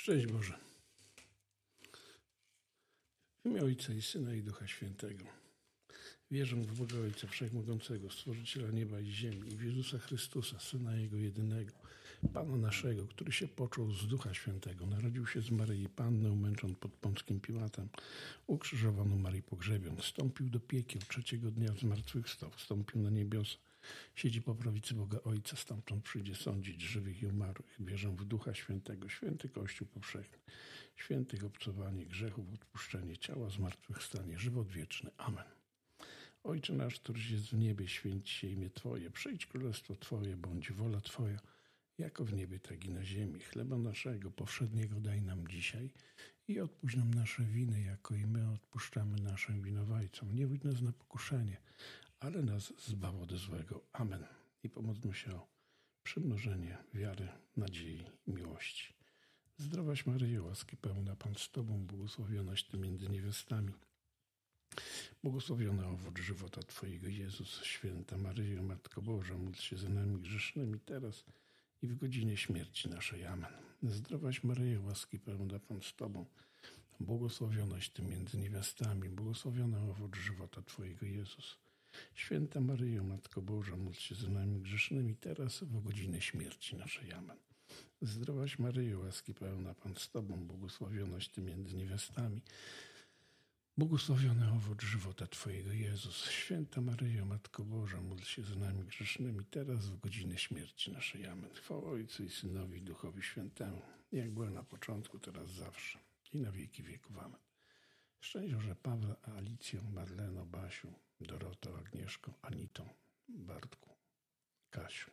Szczęść Boże. W imię Ojca i Syna i Ducha Świętego. Wierzę w Boga Ojca Wszechmogącego, Stworzyciela nieba i ziemi, i w Jezusa Chrystusa, Syna Jego jedynego, Pana naszego, który się począł z Ducha Świętego, narodził się z Maryi Panny, umęczon pod Pąckim Piłatem, ukrzyżowano Marii pogrzebion, wstąpił do piekieł, trzeciego dnia zmartwychwstał, wstąpił na niebiosa, siedzi po prawicy Boga Ojca, stamtąd przyjdzie sądzić żywych i umarłych. Wierzę w Ducha Świętego, święty Kościół powszechny, świętych obcowanie grzechów, odpuszczenie ciała, zmartwychwstanie, żywot wieczny. Amen. Ojcze nasz, któryś jest w niebie, święć się imię Twoje, przyjdź królestwo Twoje, bądź wola Twoja, jako w niebie, tak i na ziemi. Chleba naszego powszedniego daj nam dzisiaj i odpuść nam nasze winy, jako i my odpuszczamy naszym winowajcom. Nie wódź nas na pokuszenie, ale nas zbaw od złego. Amen. I pomódlmy się o przymnożenie wiary, nadziei i miłości. Zdrowaś Maryjo, łaski pełna, Pan z Tobą, błogosławionaś Ty między niewiastami. Błogosławiony owoc żywota Twojego, Jezus. Święta Maryjo, Matko Boża, módl się za nami grzesznymi teraz i w godzinie śmierci naszej. Amen. Zdrowaś Maryjo, łaski pełna, Pan z Tobą, błogosławionaś Ty między niewiastami, błogosławiony owoc żywota Twojego, Jezus. Święta Maryjo, Matko Boża, módl się za nami grzesznymi teraz w godzinę śmierci naszej. Amen. Zdrowaś Maryjo, łaski pełna, Pan z Tobą, błogosławionaś Ty między niewiastami, błogosławiony owoc żywota Twojego, Jezus. Święta Maryjo, Matko Boża, módl się za nami grzesznymi teraz w godzinę śmierci naszej. Amen. Chwała Ojcu i Synowi i Duchowi Świętemu, jak była na początku, teraz zawsze i na wieki wieków. Amen. Szczęść Boże, Pawła, Alicją, Marleno, Basiu, Dorotą, Agnieszką, Anitą, Bartku, Kasiu.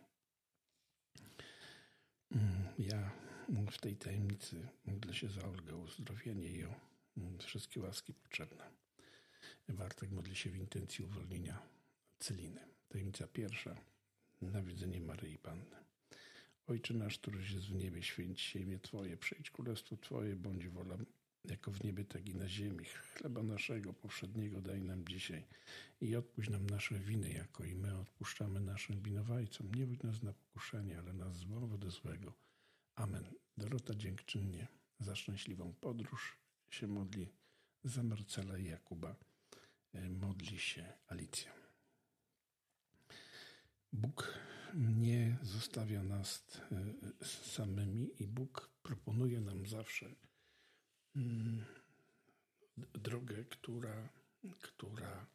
Ja w tej tajemnicy modlę się za Olgę, uzdrowienie i o wszystkie łaski potrzebne. Bartek modli się w intencji uwolnienia Celiny. Tajemnica pierwsza. Nawiedzenie Maryi Panny. Ojcze nasz, któryś jest w niebie, święć się imię Twoje. Przyjdź królestwo Twoje, bądź wola jako w niebie, tak i na ziemi. Chleba naszego powszedniego daj nam dzisiaj i odpuść nam nasze winy, jako i my odpuszczamy naszym winowajcom. Nie wódź nas na pokuszenie, ale nas zbaw od złego. Amen. Dorota dziękczynnie za szczęśliwą podróż się modli, za Marcela i Jakuba modli się Alicja. Bóg nie zostawia nas samymi i Bóg proponuje nam zawsze drogę, która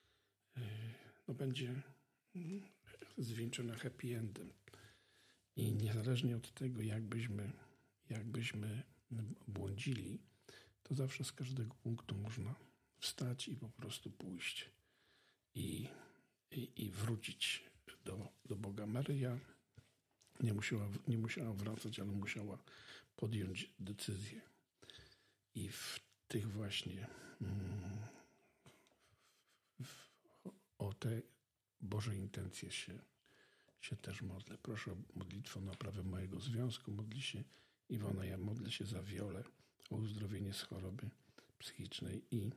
będzie zwieńczona happy endem. I niezależnie od tego, jakbyśmy błądzili, to zawsze z każdego punktu można wstać i po prostu pójść i wrócić do Boga. Maryja nie musiała wracać, ale musiała podjąć decyzję. I w tych właśnie o te Boże intencje się też modlę. Proszę o modlitwę o naprawę mojego związku. Modli się Iwona, ja modlę się za Wiolę, o uzdrowienie z choroby psychicznej i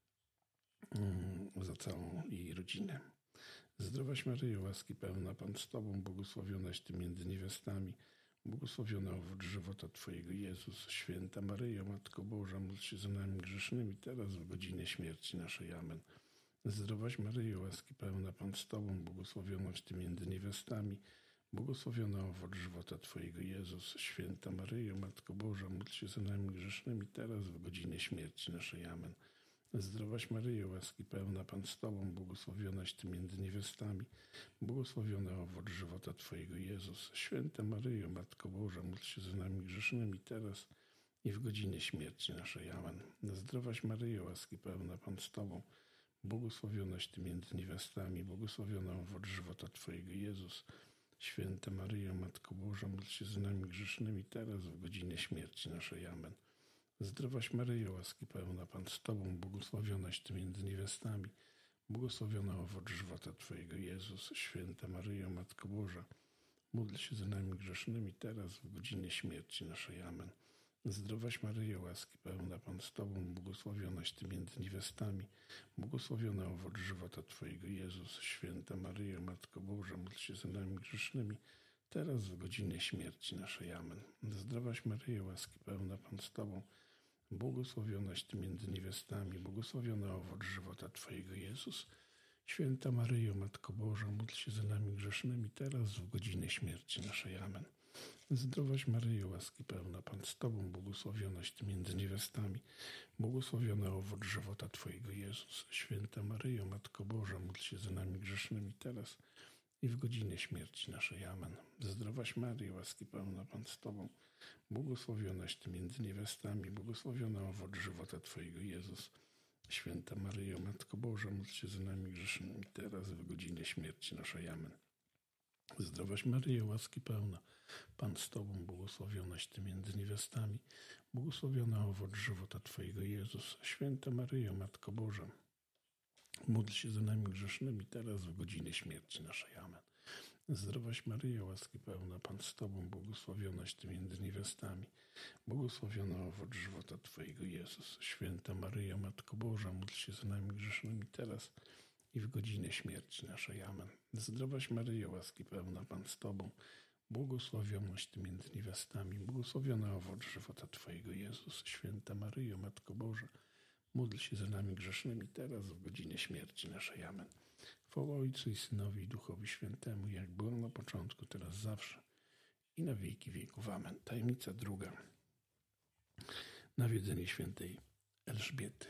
za całą jej rodzinę. Zdrowaś Maryjo, łaski pełna, Pan z Tobą, błogosławionaś Ty między niewiastami, błogosławiony owoc żywota Twojego, Jezus. Święta Maryjo, Matko Boża, módl się za nami grzesznymi teraz w godzinie śmierci naszej. Amen. Zdrowaś Maryjo, łaski pełna, Pan z Tobą, błogosławionaś Ty między niewiastami, błogosławiony owoc żywota Twojego, Jezus. Święta Maryjo, Matko Boża, módl się za nami grzesznymi teraz w godzinie śmierci naszej. Amen. Zdrowaś Maryjo, łaski pełna, Pan z Tobą, błogosławionaś Ty między niewiastami, błogosławiony owoc żywota Twojego, Jezus. Święta Maryjo, Matko Boża, módl się za nami grzesznymi teraz i w godzinie śmierci naszej. Amen. Zdrowaś Maryjo, łaski pełna, Pan z Tobą, błogosławionaś Ty między niewiastami, błogosławiony owoc żywota Twojego, Jezus. Święta Maryjo, Matko Boża, módl się za nami grzesznymi teraz w godzinie śmierci naszej. Amen. Zdrowaś Maryjo, łaski pełna, Pan z Tobą, błogosławionaś Ty między niewiastami, błogosławiony owoc żywota Twojego, Jezus. Święta Maryjo, Matko Boża, módl się za nami grzesznymi teraz w godzinie śmierci naszej. Amen. Zdrowaś Maryjo, łaski pełna, Pan z Tobą, błogosławionaś Ty między niewiastami, błogosławiony owoc żywota Twojego, Jezus. Święta Maryjo, Matko Boża, módl się za nami grzesznymi teraz w godzinę śmierci naszej. Amen. Zdrowaś Maryjo, łaski pełna, Pan z Tobą, błogosławionaś Ty między niewiastami, błogosławiony owoc żywota Twojego, Jezus. Święta Maryjo, Matko Boża, módl się za nami grzesznymi, teraz w godzinę śmierci naszej. Amen. Zdrowaś Maryjo, łaski pełna, Pan z Tobą, błogosławionaś Ty między niewiastami, błogosławiony owoc żywota Twojego, Jezus. Święta Maryjo, Matko Boża, módl się za nami grzesznymi, teraz i w godzinę śmierci naszej. Amen. Zdrowaś Maryjo, łaski pełna, Pan z Tobą, błogosławionaś Ty między niewiastami, błogosławiony owoc żywota Twojego, Jezus. Święta Maryjo, Matko Boża, módl się za nami grzesznymi, teraz w godzinę śmierci naszej. Amen. Zdrowaś Maryjo, łaski pełna, Pan z Tobą, błogosławionaś Ty między niewiastami, błogosławiony owoc żywota Twojego, Jezus. Święta Maryjo, Matko Boża, módl się za nami grzesznymi, teraz w godzinę śmierci naszej. Amen. Zdrowaś Maryjo, łaski pełna, Pan z Tobą, błogosławionaś Ty między niewiastami, błogosławiony owoc żywota Twojego, Jezus. Święta Maryjo, Matko Boża, módl się za nami grzesznymi, teraz i w godzinę śmierci naszej. Amen. Zdrowaś Maryjo, łaski pełna, Pan z Tobą, błogosławionaś Ty między niewiastami, błogosławiony owoc żywota Twojego, Jezus. Święta Maryjo, Matko Boża, módl się za nami grzesznymi, teraz w godzinę śmierci naszej. Amen. Chwała Ojcu i Synowi i Duchowi Świętemu, jak było na początku, teraz zawsze i na wieki wieków. Amen. Tajemnica druga. Nawiedzenie świętej Elżbiety.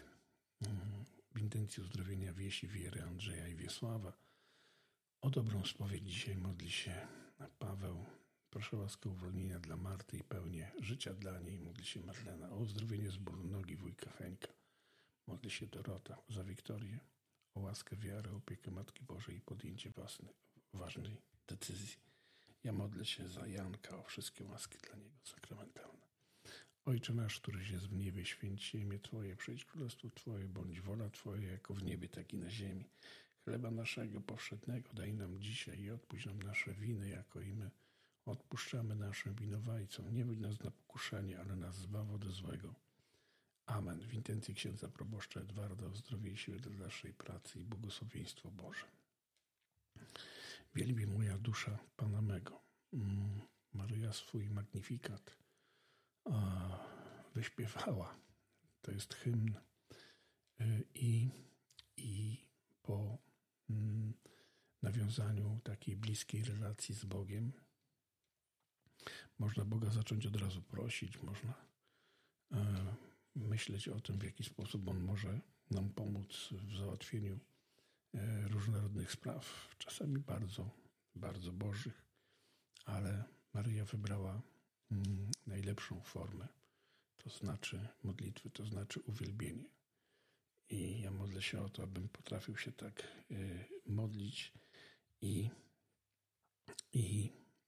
W intencji uzdrowienia Wiesi, Wiery, Andrzeja i Wiesława. O dobrą spowiedź dzisiaj modli się Paweł. Proszę łaskę uwolnienia dla Marty i pełnię życia dla niej. Modli się Marlena. O uzdrowienie z bólu nogi wujka Henka. Modli się Dorota. Za Wiktorię. O łaskę wiary, opiekę Matki Bożej i podjęcie ważnej decyzji. Ja modlę się za Janka, o wszystkie łaski dla niego sakramentalne. Ojcze nasz, któryś jest w niebie, święć się imię Twoje, przyjdź królestwo Twoje, bądź wola Twoja, jako w niebie, tak i na ziemi. Chleba naszego powszedniego daj nam dzisiaj i odpuść nam nasze winy, jako i my odpuszczamy naszym winowajcom. Nie wódź nas na pokuszenie, ale nas zbaw od złego. Amen. W intencji księdza proboszcza Edwarda o zdrowie i siłę dla naszej pracy i błogosławieństwo Boże. Wielbi moja dusza Pana mego. Maryja swój magnifikat wyśpiewała. To jest hymn i po nawiązaniu takiej bliskiej relacji z Bogiem można Boga zacząć od razu prosić, można myśleć o tym, w jaki sposób On może nam pomóc w załatwieniu różnorodnych spraw, czasami bardzo, bardzo bożych, ale Maryja wybrała najlepszą formę, to znaczy modlitwy, to znaczy uwielbienie. I ja modlę się o to, abym potrafił się tak modlić i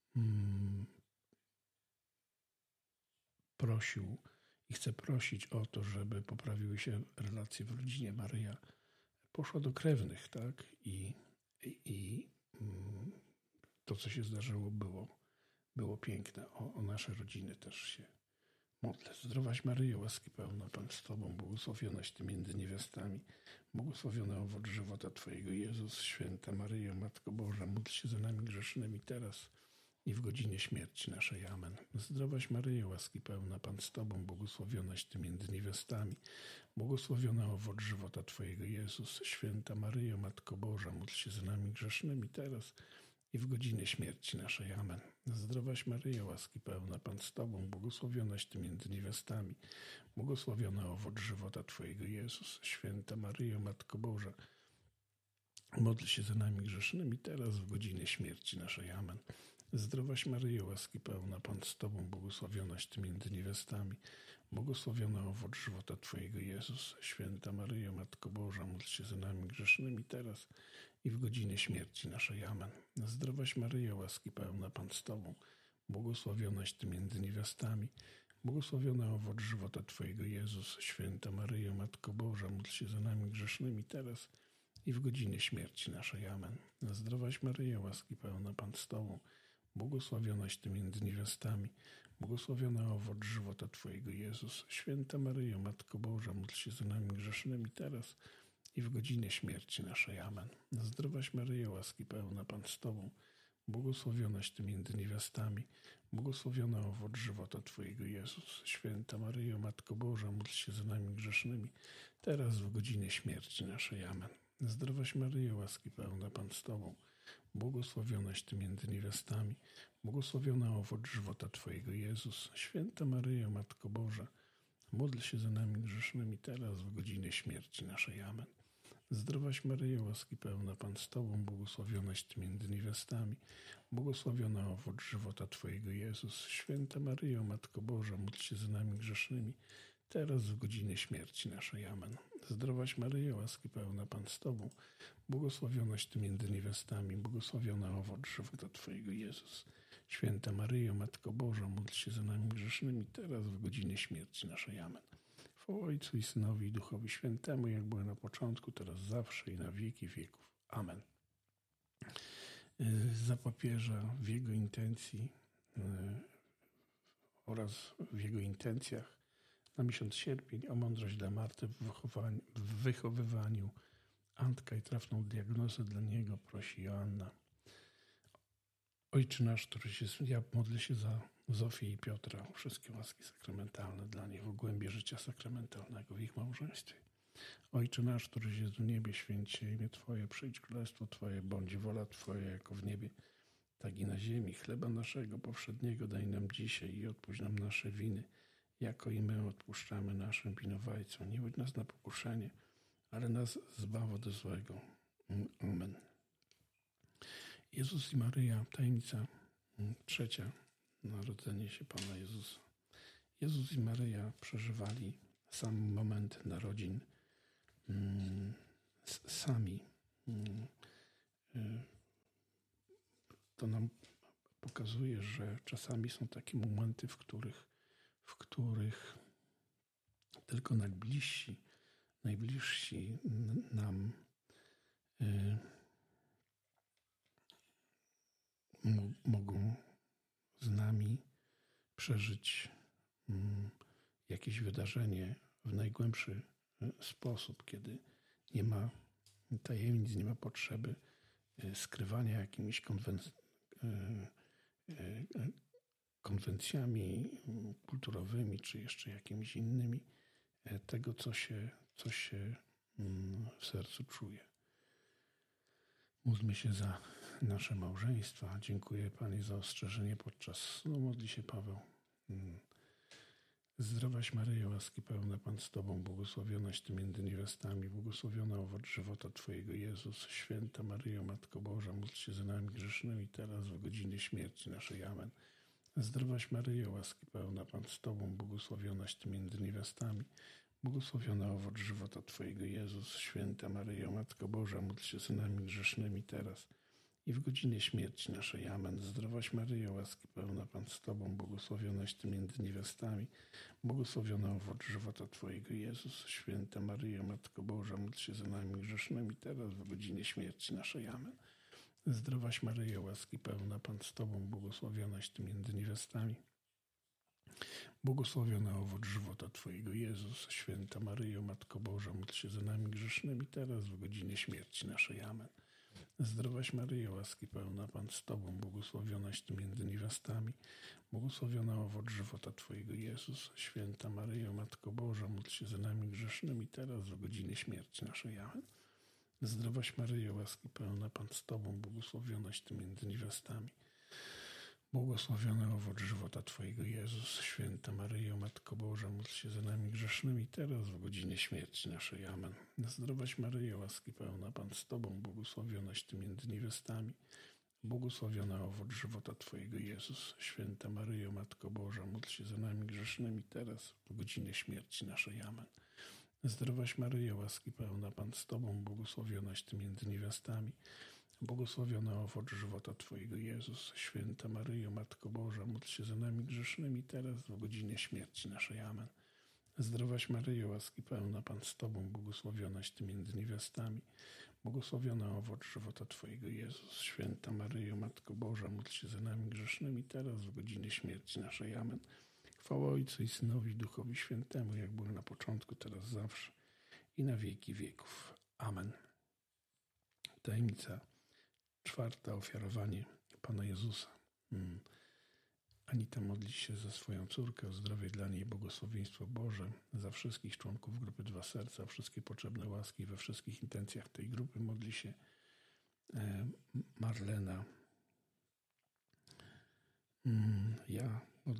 prosił i chcę prosić o to, żeby poprawiły się relacje w rodzinie. Maryja poszła do krewnych, tak? I to, co się zdarzyło, było piękne. O nasze rodziny też się modlę. Zdrowaś Maryjo, łaski pełna, Pan z Tobą, błogosławionaś Ty między niewiastami, błogosławiony owoc żywota Twojego, Jezus. Święta Maryjo, Matko Boża, módl się za nami grzesznymi teraz i w godzinie śmierci naszej. Amen. Zdrowaś Maryjo, łaski pełna, Pan z Tobą, błogosławionaś Ty między niewiastami, błogosławiony owoc żywota Twojego, Jezus. Święta Maryjo, Matko Boża, módl się za nami grzesznymi teraz i w godzinę śmierci naszej. Amen. Zdrowaś Maryjo, łaski pełna, Pan z Tobą, błogosławionaś Ty między niewiastami, błogosławiony owoc żywota Twojego, Jezus. Święta Maryjo, Matko Boża, módl się za nami grzesznymi teraz w godzinę śmierci naszej. Amen. Zdrowaś Maryjo, łaski pełna, Pan z Tobą, błogosławionaś Ty między niewiastami, błogosławiony owoc żywota Twojego, Jezus. Święta Maryjo, Matko Boża, módl się za nami grzesznymi teraz i w godzinę śmierci naszej. Amen. Zdrowaś Maryjo, łaski pełna, Pan z Tobą, błogosławionaś Ty między niewiastami, błogosławiony owoc żywota Twojego, Jezus. Święta Maryjo, Matko Boża, módl się za nami grzesznymi teraz i w godzinę śmierci naszej. Amen. Zdrowaś Maryjo, łaski pełna, Pan z Tobą, błogosławionaś Ty między niewiastami, błogosławiony owoc żywota Twojego, Jezus. Święta Maryjo, Matko Boża, módl się za nami grzesznymi teraz i w godzinę śmierci naszej. Amen. Zdrowaś Maryjo, łaski pełna, Pan z Tobą, błogosławionaś Ty między niewiastami, błogosławiony owoc żywota Twojego, Jezus. Święta Maryjo, Matko Boża, módl się za nami grzesznymi, teraz w godzinie śmierci naszej. Amen. Zdrowaś Maryjo, łaski pełna, Pan z Tobą, błogosławionaś Ty między niewiastami, błogosławiony owoc żywota Twojego, Jezus. Święta Maryjo, Matko Boża, módl się za nami grzesznymi, teraz w godzinie śmierci naszej. Amen. Zdrowaś Maryjo, łaski pełna, Pan z Tobą, błogosławionaś Ty między niewiastami, błogosławiony owoc żywota Twojego, Jezus. Święta Maryjo, Matko Boża, módl się za nami grzesznymi, teraz w godzinie śmierci naszej. Amen. Zdrowaś Maryjo, łaski pełna, Pan z Tobą, błogosławionaś Ty między niewiastami, błogosławiony owoc żywota Twojego, Jezus. Święta Maryjo, Matko Boża, módl się za nami grzesznymi, teraz w godzinie śmierci naszej. Amen. Chwała Ojcu i Synowi i Duchowi Świętemu, jak było na początku, teraz zawsze i na wieki wieków. Amen. Za papieża w jego intencji oraz w jego intencjach na miesiąc sierpień o mądrość dla Marty w wychowywaniu Antka i trafną diagnozę dla niego prosi Joanna. Ojcze nasz, któryś jest, ja modlę się za Zofię i Piotra, wszystkie łaski sakramentalne dla nich, w głębi życia sakramentalnego w ich małżeństwie. Ojcze nasz, któryś jest w niebie, święć się imię Twoje, przyjdź królestwo Twoje, bądź wola Twoja jako w niebie, tak i na ziemi. Chleba naszego powszedniego daj nam dzisiaj i odpuść nam nasze winy, jako i my odpuszczamy naszym winowajcom. Nie wódź nas na pokuszenie, ale nas zbaw od złego. Amen. Jezus i Maryja, tajemnica trzecia, narodzenie się Pana Jezusa. Jezus i Maryja przeżywali sam moment narodzin sami. To nam pokazuje, że czasami są takie momenty, w których tylko najbliżsi nam mogą z nami przeżyć jakieś wydarzenie w najgłębszy sposób, kiedy nie ma tajemnic, nie ma potrzeby skrywania jakimiś konwencjami kulturowymi, czy jeszcze jakimiś innymi tego, co się w sercu czuje. Módlmy się za nasze małżeństwa. Dziękuję Pani za ostrzeżenie podczas snu. Modli się Paweł. Zdrowaś Maryjo, łaski pełna, Pan z Tobą, błogosławionaś Ty między niewiastami, błogosławiony owoc żywota Twojego, Jezus. Święta Maryjo, Matko Boża, módl się za nami grzesznymi, teraz w godzinie śmierci naszej. Amen. Zdrowaś Maryjo, łaski pełna, Pan z Tobą, błogosławionaś Ty między niewiastami, błogosławiony owoc żywota Twojego, Jezus. Święta Maryjo, Matko Boża, módl się za nami grzesznymi, teraz i w godzinie śmierci naszej. Amen. Zdrowaś Maryjo, łaski pełna, Pan z Tobą, błogosławionaś Ty między niewiastami, błogosławiony owoc żywota Twojego, Jezus. Święta Maryjo, Matko Boża, módl się za nami grzesznymi, teraz w godzinie śmierci naszej. Amen. Zdrowaś Maryjo, łaski pełna, Pan z Tobą, błogosławionaś Ty między niewiastami, błogosławiony owoc żywota Twojego, Jezus. Święta Maryjo, Matko Boża, módl się za nami grzesznymi, teraz w godzinie śmierci naszej. Amen. Zdrowaś Maryjo, łaski pełna, Pan z Tobą, błogosławionaś Ty między niewiastami, błogosławiony owoc żywota Twojego, Jezus. Święta Maryjo, Matko Boża, módl się za nami grzesznymi, teraz w godzinie śmierci naszej. Amen. Zdrowaś Maryjo, łaski pełna, Pan z Tobą, błogosławionaś Ty między niewiastami, błogosławiony owoc żywota Twojego, Jezus. Święta Maryjo, Matko Boża, módl się za nami grzesznymi, teraz w godzinie śmierci naszej. Amen. Zdrowaś Maryjo, łaski pełna, Pan z Tobą, błogosławionaś Ty między niewiastami, błogosławiony owoc żywota Twojego, Jezus. Święta Maryjo, Matko Boża, módl się za nami grzesznymi, teraz w godzinie śmierci naszej. Amen. Zdrowaś Maryjo, łaski pełna, Pan z Tobą, błogosławionaś Ty między niewiastami, błogosławiony owoc żywota Twojego, Jezus. Święta Maryjo, Matko Boża, módl się za nami grzesznymi, teraz w godzinie śmierci naszej. Amen. Zdrowaś Maryjo, łaski pełna, Pan z Tobą, błogosławionaś Ty między niewiastami, błogosławiony owoc żywota Twojego, Jezus. Święta Maryjo, Matko Boża, módl się za nami grzesznymi, teraz w godzinie śmierci naszej. Amen. Chwała Ojcu i Synowi i Duchowi Świętemu, jak było na początku, teraz zawsze i na wieki wieków. Amen. Tajemnica czwarta, ofiarowanie Pana Jezusa. Anita modli się za swoją córkę, o zdrowie dla niej, błogosławieństwo Boże, za wszystkich członków grupy Dwa Serca, wszystkie potrzebne łaski we wszystkich intencjach tej grupy. Modli się Marlena. Ja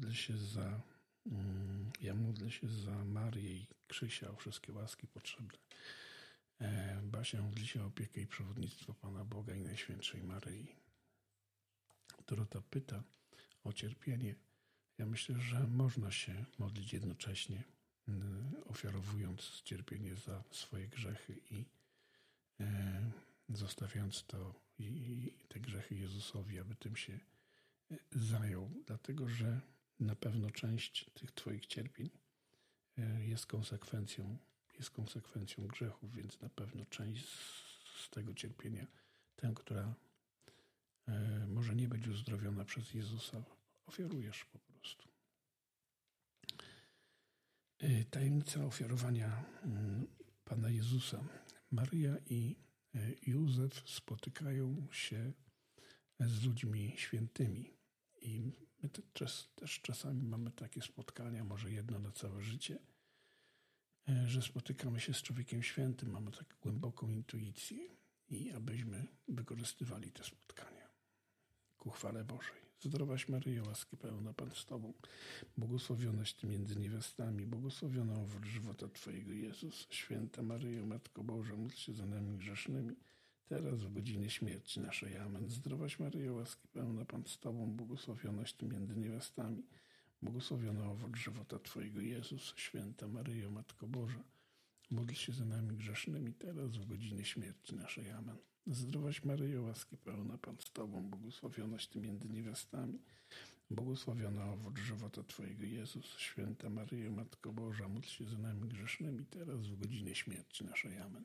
modlę się za Marię i Krzysia, o wszystkie łaski potrzebne. Basia modli się o opiekę i przewodnictwo Pana Boga i Najświętszej Maryi. Dorota pyta o cierpienie. Ja myślę, że można się modlić jednocześnie, ofiarowując cierpienie za swoje grzechy i zostawiając to i te grzechy Jezusowi, aby tym się zajął, dlatego że na pewno część tych Twoich cierpień jest konsekwencją grzechów, więc na pewno część z tego cierpienia, tę, która może nie być uzdrowiona przez Jezusa, ofiarujesz po prostu. Tajemnica ofiarowania Pana Jezusa. Maryja i Józef spotykają się z ludźmi świętymi i my też czasami mamy takie spotkania, może jedno na całe życie, że spotykamy się z człowiekiem świętym, mamy taką głęboką intuicję i abyśmy wykorzystywali te spotkania ku chwale Bożej. Zdrowaś Maryjo, łaski pełna, Pan z Tobą, błogosławionaś Ty między niewiastami, błogosławiona owoc żywota Twojego, Jezus. Święta Maryjo, Matko Boża, módl się za nami grzesznymi, teraz w godzinie śmierci naszej. Amen. Zdrowaś Maryjo, łaski pełna, Pan z Tobą, błogosławionaś Ty między niewiastami, błogosławiona owoc żywota Twojego, Jezus. Święta Maryjo, Matko Boża, módl się za nami grzesznymi, teraz w godzinie śmierci naszej. Amen. Zdrowaś Maryjo, łaski pełna, Pan z Tobą, błogosławionaś Ty między niewiastami, błogosławiona owoc żywota Twojego, Jezus. Święta Maryjo, Matko Boża, módl się za nami grzesznymi, teraz w godzinie śmierci naszej. Amen.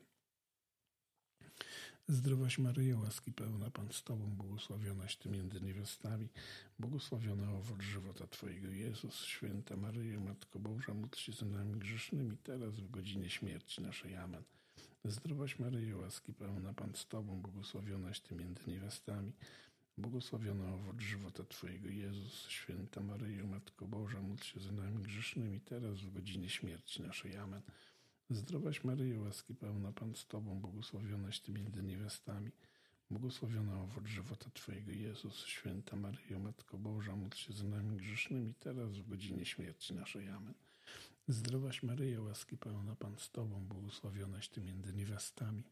Zdrowaś Maryjo, łaski pełna, Pan z Tobą, błogosławionaś Ty między niewiastami, błogosławiona owoc żywota Twojego, Jezus. Święta Maryjo, Matko Boża, módl się za nami grzesznymi, teraz w godzinie śmierci naszej. Amen. Zdrowaś Maryjo, łaski pełna, Pan z Tobą, błogosławionaś Ty między niewiastami, błogosławiona owoc żywota Twojego, Jezus. Święta Maryjo, Matko Boża, módl się za nami grzesznymi, teraz w godzinie śmierci naszej. Amen. Zdrowaś Maryjo, łaski pełna, Pan z Tobą, błogosławionaś Ty między niewiastami, błogosławiona owoc żywota Twojego, Jezus. Święta Maryjo, Matko Boża, módl się za nami grzesznymi, teraz w godzinie śmierci naszej. Amen. Zdrowaś Maryjo, łaski pełna, Pan z Tobą, błogosławionaś Ty między niewiastami,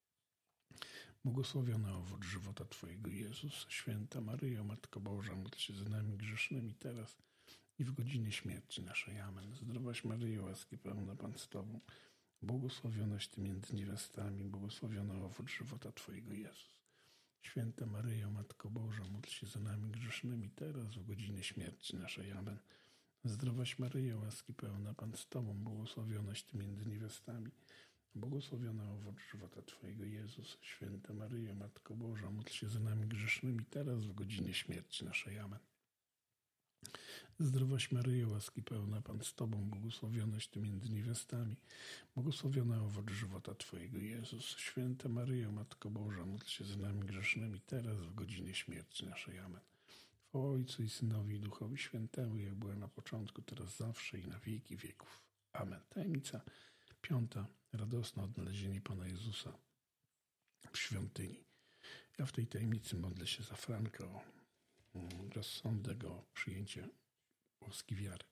błogosławiona owoc żywota Twojego, Jezus. Święta Maryjo, Matko Boża, módl się za nami grzesznymi, teraz i w godzinie śmierci naszej. Amen. Zdrowaś Maryjo, łaski pełna, Pan z Tobą, błogosławionaś Ty między niewiastami, błogosławiona owoc żywota Twojego, Jezus. Święta Maryjo, Matko Boża, módl się za nami grzesznymi, teraz w godzinie śmierci naszej. Amen. Zdrowaś Maryjo, łaski pełna, Pan z Tobą, błogosławionaś Ty między niewiastami, błogosławiona owoc żywota Twojego, Jezus. Święta Maryjo, Matko Boża, módl się za nami grzesznymi, teraz w godzinie śmierci naszej. Amen. Zdrowaś Maryjo, łaski pełna, Pan z Tobą, błogosławionaś Ty między niewiastami, błogosławiona owoc żywota Twojego, Jezus. Święta Maryjo, Matko Boża, módl się za nami grzesznymi, teraz w godzinie śmierci naszej. Amen. Chwała Ojcu i Synowi i Duchowi Świętemu, jak była na początku, teraz zawsze i na wieki wieków. Amen. Tajemnica 5. Radosne odnalezienie Pana Jezusa w świątyni. Ja w tej tajemnicy modlę się za Franka o rozsądek, o przyjęcie łaski wiary.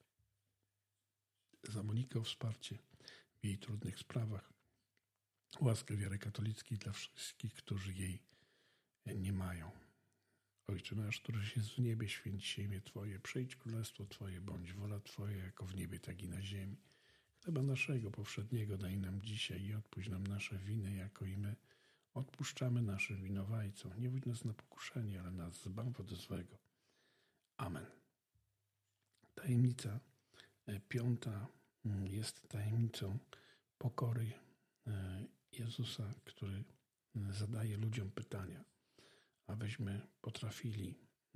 Za Monikę o wsparcie w jej trudnych sprawach. Łaskę wiary katolickiej dla wszystkich, którzy jej nie mają. Ojcze nasz, któryś jest w niebie, święć się imię Twoje, przyjdź królestwo Twoje, bądź wola Twoja, jako w niebie, tak i na ziemi. Chleba naszego powszedniego daj nam dzisiaj i odpuść nam nasze winy, jako i my odpuszczamy naszym winowajcom. Nie wódź nas na pokuszenie, ale nas zbaw od złego. Amen. Tajemnica 5. jest tajemnicą pokory Jezusa, który zadaje ludziom pytania, abyśmy potrafili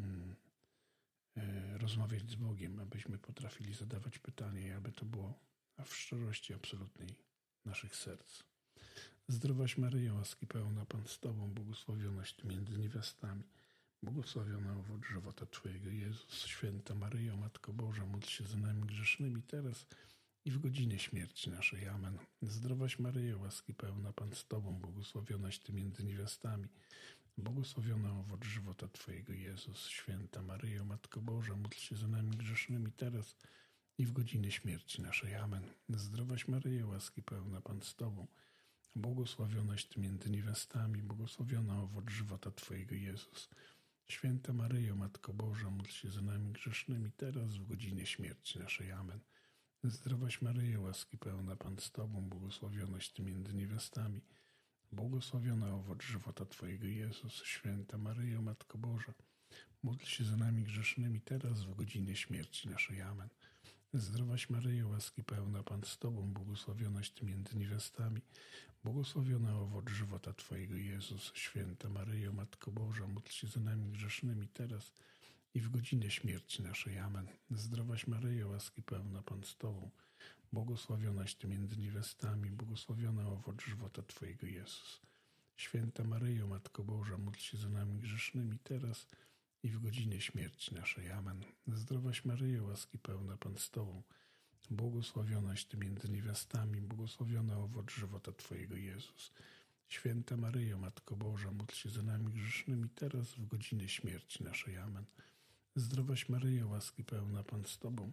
rozmawiać z Bogiem, abyśmy potrafili zadawać pytania i aby to było w szczerości absolutnej naszych serc. Zdrowaś Maryjo, łaski pełna, Pan z Tobą, błogosławionaś Ty między niewiastami, Błogosławiona owoc żywota Twojego, Jezus. Święta Maryjo, Matko Boża, módl się za nami grzesznymi teraz i w godzinie śmierci naszej. Amen. Zdrowaś Maryjo, łaski pełna, Pan z Tobą, błogosławionaś Ty między niewiastami. Błogosławiona owoc żywota Twojego, Jezus. Święta Maryjo, Matko Boża, módl się za nami grzesznymi teraz i w godzinie śmierci naszej. Amen. Zdrowaś Maryjo, łaski pełna, Pan z Tobą, błogosławionaś Ty między niewiastami, błogosławiona owoc żywota Twojego, Jezus. Święta Maryjo, Matko Boża, módl się za nami grzesznymi teraz w godzinie śmierci naszej. Amen. Zdrowaś Maryjo, łaski pełna, Pan z Tobą, błogosławionaś Ty między niewiastami, błogosławiona owoc żywota Twojego, Jezus. Święta Maryjo, Matko Boża, módl się za nami grzesznymi teraz w godzinie śmierci naszej. Amen. Zdrowaś Maryjo, łaski pełna, Pan z Tobą, błogosławionaś Ty między niewiastami, błogosławiona owoc żywota Twojego, Jezus. Święta Maryjo, Matko Boża, módl się za nami grzesznymi teraz i w godzinę śmierci naszej. Amen. Zdrowaś Maryjo, łaski pełna, Pan z Tobą, błogosławionaś Ty między niewiastami, błogosławiona owoc żywota Twojego, Jezus. Święta Maryjo, Matko Boża, módl się za nami grzesznymi teraz i w godzinie śmierci naszej. Amen. Zdrowaś Maryjo, łaski pełna, Pan z Tobą, błogosławionaś Ty między niewiastami, błogosławiona owoc żywota Twojego, Jezus. Święta Maryjo, Matko Boża, módl się za nami grzesznymi teraz w godzinie śmierci naszej. Amen. Zdrowaś Maryjo, łaski pełna, Pan z Tobą,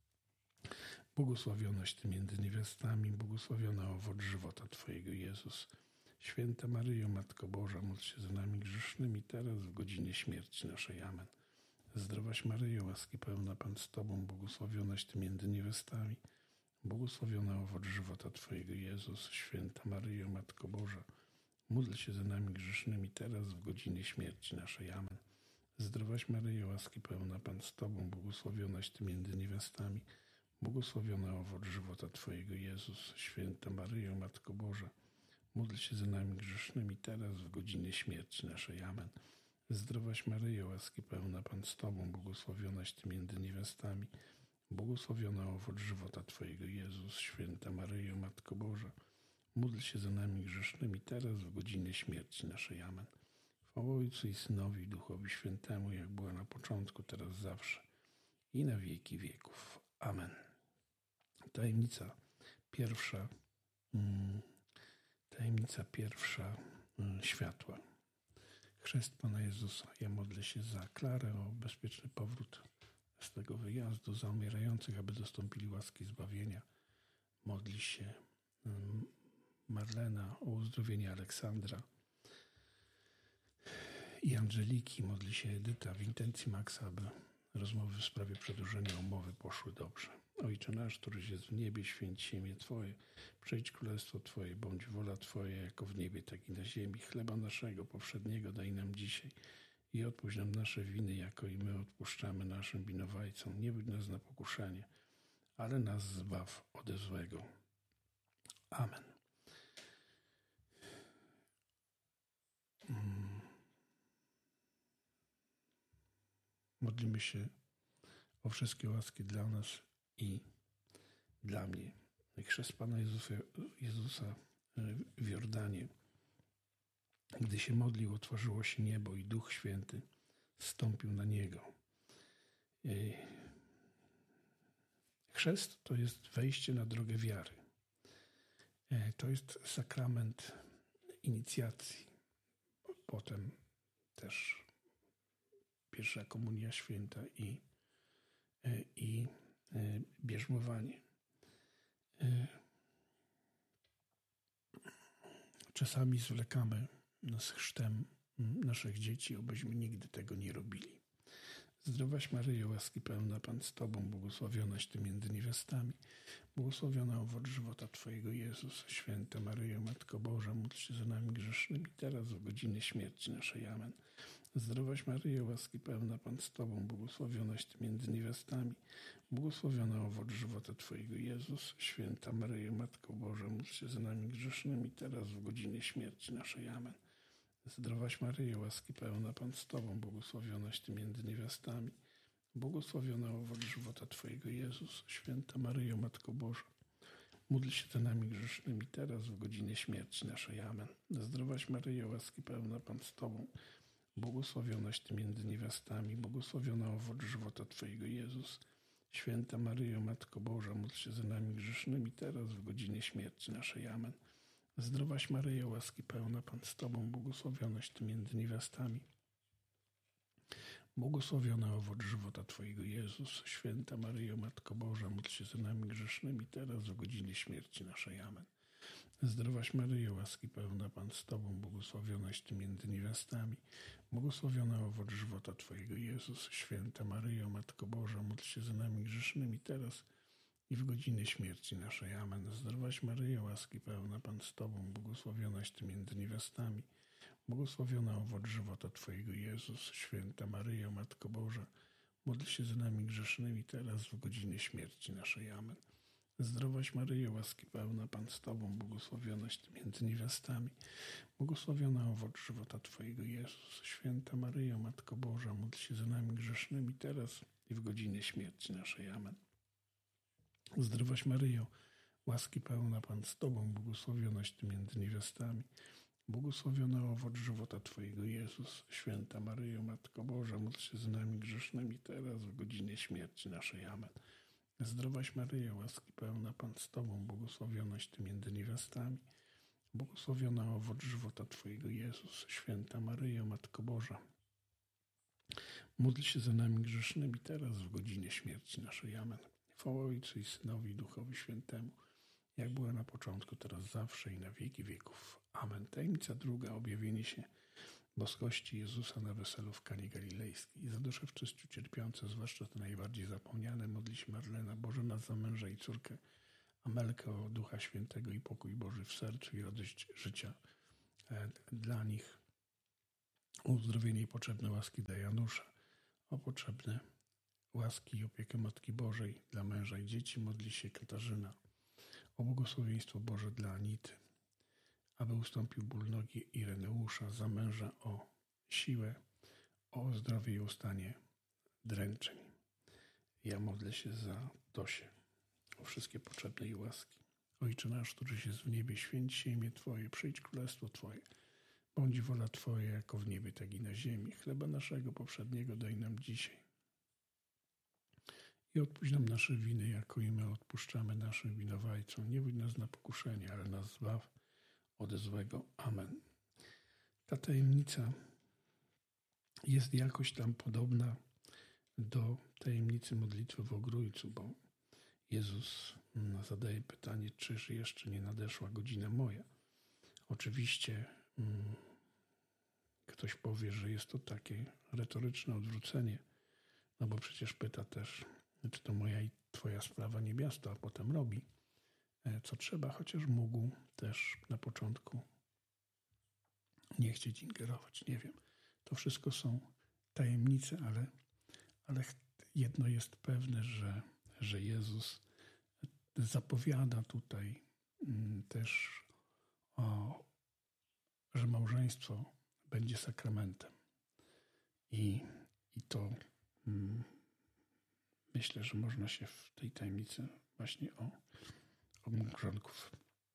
błogosławionaś Ty między niewiastami, błogosławiona owoc żywota Twojego, Jezus. Święta Maryjo, Matko Boża, módl się za nami grzesznymi teraz w godzinie śmierci naszej. Amen. Zdrowaś Maryjo, łaski pełna, Pan z Tobą, błogosławionaś Ty między niewiastami, błogosławiona owoc żywota Twojego, Jezus. Święta Maryjo, Matko Boża, módl się za nami grzesznymi teraz w godzinie śmierci naszej. Amen. Zdrowaś Maryjo, łaski pełna, Pan z Tobą, błogosławionaś Ty między niewiastami, błogosławiona owoc żywota Twojego, Jezus. Święta Maryjo, Matko Boża, módl się za nami grzesznymi teraz w godzinie śmierci naszej. Amen. Zdrowaś Maryjo, łaski pełna, Pan z Tobą, błogosławionaś Ty między niewiastami, błogosławiona owoc żywota Twojego, Jezus. Święta Maryjo, Matko Boża, módl się za nami grzesznymi teraz w godzinie śmierci naszej. Amen. Chwała Ojcu i Synowi i Duchowi Świętemu, jak była na początku, teraz zawsze i na wieki wieków. Amen. Tajemnica pierwsza światła. Chrzest Pana Jezusa. Ja modlę się za Klarę o bezpieczny powrót z tego wyjazdu, za umierających, aby dostąpili łaski zbawienia. Modli się Marlena o uzdrowienie Aleksandra i Angeliki. Modli się Edyta w intencji Maxa, aby rozmowy w sprawie przedłużenia umowy poszły dobrze. Ojcze nasz, któryś jest w niebie, święć się imię Twoje. Przyjdź królestwo Twoje, bądź wola Twoja, jako w niebie, tak i na ziemi. Chleba naszego powszedniego daj nam dzisiaj i odpuść nam nasze winy, jako i my odpuszczamy naszym winowajcom. Nie wódź nas na pokuszenie, ale nas zbaw ode złego. Amen. Modlimy się o wszystkie łaski dla nas i dla mnie. Chrzest Pana Jezusa w Jordanie. Gdy się modlił, otworzyło się niebo i Duch Święty zstąpił na Niego. Chrzest to jest wejście na drogę wiary. To jest sakrament inicjacji. Potem też pierwsza komunia święta i bierzmowanie. Czasami zwlekamy z chrztem naszych dzieci, obyśmy nigdy tego nie robili. Zdrowaś Maryjo, łaski pełna, Pan z Tobą, błogosławionaś Ty między niewiastami, błogosławiona owoc żywota Twojego, Jezus. Święta Maryjo, Matko Boża, módl się za nami grzesznymi, teraz w godzinie śmierci naszej. Amen. Zdrowaś Maryjo, łaski pełna, Pan z Tobą, błogosławionaś Ty między niewiastami, błogosławiona owoc żywota Twojego, Jezus. Święta Maryjo, Matko Boża, módl się za nami grzesznymi, teraz w godzinie śmierci naszej. Amen. Zdrowaś Maryjo, łaski pełna, Pan z Tobą, błogosławionaś Ty między niewiastami, błogosławiona owoc żywota Twojego, Jezus. Święta Maryjo, Matko Boża, módl się za nami grzesznymi, teraz w godzinie śmierci naszej. Amen. Zdrowaś Maryjo, łaski pełna, Pan z Tobą, błogosławionaś Ty między niewiastami, błogosławiony owoc żywota Twojego, Jezus. Święta Maryjo, Matko Boża, módl się za nami grzesznymi, teraz w godzinie śmierci naszej. Amen. Zdrowaś Maryjo, łaski pełna, Pan z Tobą, błogosławionaś Ty między niewiastami. Błogosławiony owoc żywota Twojego, Jezus. Święta Maryjo, Matko Boża, módl się za nami grzesznymi, teraz w godzinie śmierci naszej. Amen. Zdrowaś Maryjo, łaski pełna, Pan z Tobą, błogosławionaś Ty między niewiastami. Błogosławiony owoc żywota Twojego, Jezus. Święta Maryjo, Matko Boża, módl się za nami grzesznymi, teraz i w godzinie śmierci naszej. Amen. Zdrowaś Maryjo, łaski pełna, Pan z Tobą, błogosławionaś Ty między niewiastami. Błogosławiony owoc żywota Twojego, Jezus. Święta Maryjo, Matko Boża, módl się za nami grzesznymi, teraz w godzinie śmierci naszej. Amen. Zdrowaś Maryjo, łaski pełna, Pan z Tobą, błogosławionaś Ty między niewiastami. Błogosławiony owoc żywota Twojego, Jezus. Święta Maryjo, Matko Boża, módl się za nami grzesznymi, teraz i w godzinie śmierci naszej. Amen. Zdrowaś Maryjo, łaski pełna, Pan z Tobą, błogosławionaś Ty między niewiastami. Błogosławiony owoc żywota Twojego, Jezus. Święta Maryjo, Matko Boża, módl się za nami grzesznymi, teraz w godzinie śmierci naszej. Amen. Zdrowaś Maryjo, łaski pełna, Pan z Tobą, błogosławionaś Ty między niewiastami. Błogosławiony owoc żywota Twojego, Jezus. Święta Maryjo, Matko Boża, módl się za nami grzesznymi, teraz w godzinie śmierci naszej. Amen. Chwała Ojcu i Synowi i Duchowi Świętemu, jak była na początku, teraz zawsze i na wieki wieków. Amen. Tajemnica druga, objawienie się boskości Jezusa na weselu w Kanie Galilejskiej. Za dusze w czyściu cierpiące, zwłaszcza te najbardziej zapomniane, modli się Marlena, Boże nas za męża i córkę Amelkę, o Ducha Świętego i pokój Boży w sercu i radość życia dla nich. O uzdrowienie i potrzebne łaski dla Janusza, o potrzebne łaski i opiekę Matki Bożej dla męża i dzieci modli się Katarzyna. O błogosławieństwo Boże dla Anity, aby ustąpił ból nogi Ireneusza, za męża o siłę, o zdrowie i ustanie dręczeń. Ja modlę się za Tosię, o wszystkie potrzebne jej łaski. Ojcze nasz, któryś jest w niebie, święć się imię Twoje, przyjdź królestwo Twoje. Bądź wola Twoja, jako w niebie, tak i na ziemi. Chleba naszego powszedniego daj nam dzisiaj. I odpuść nam nasze winy, jako i my odpuszczamy naszym winowajcom. Nie wódź nas na pokuszenie, ale nas zbaw od złego. Amen. Ta tajemnica jest jakoś tam podobna do tajemnicy modlitwy w Ogrójcu, bo Jezus zadaje pytanie, czyż jeszcze nie nadeszła godzina moja. Oczywiście ktoś powie, że jest to takie retoryczne odwrócenie, no bo przecież pyta też, czy to moja i Twoja sprawa niebiasto, a potem robi, co trzeba, chociaż mógł też na początku nie chcieć ingerować. Nie wiem. To wszystko są tajemnice, ale jedno jest pewne, że Jezus zapowiada tutaj też, że małżeństwo będzie sakramentem. I to myślę, że można się w tej tajemnicy właśnie o małżonków